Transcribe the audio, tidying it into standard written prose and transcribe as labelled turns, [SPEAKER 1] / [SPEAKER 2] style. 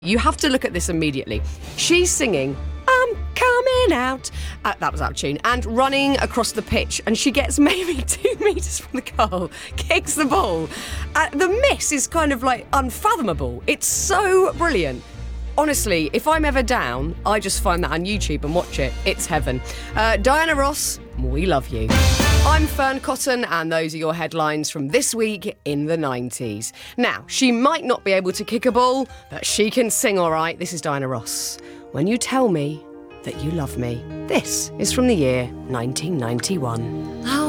[SPEAKER 1] You have to look at this immediately. She's singing, I'm coming out. That was out of tune. And running across the pitch. And she gets maybe 2 metres from the goal, kicks the ball. The miss is kind of like unfathomable. It's so brilliant. Honestly, if I'm ever down, I just find that on YouTube and watch it. It's heaven. Diana Ross, we love you. I'm Fern Cotton, and those are your headlines from this week in the 90s. Now, she might not be able to kick a ball, but she can sing all right. This is Diana Ross. When you tell me that you love me. This is from the year 1991.